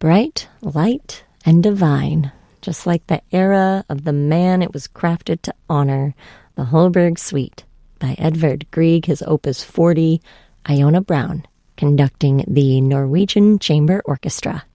bright, light, and divine, just like the era of the man it was crafted to honor, the Holberg Suite by Edvard Grieg, his Opus 40, Iona Brown, conducting the Norwegian Chamber Orchestra.